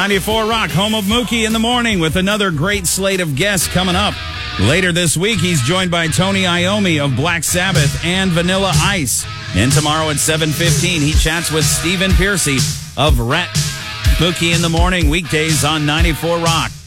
94 Rock, home of Mookie in the morning, with another great slate of guests coming up. Later this week, he's joined by Tony Iommi of Black Sabbath and Vanilla Ice. And tomorrow at 7:15, he chats with Stephen Pearcy of Rat. Mookie in the morning, weekdays on 94 Rock.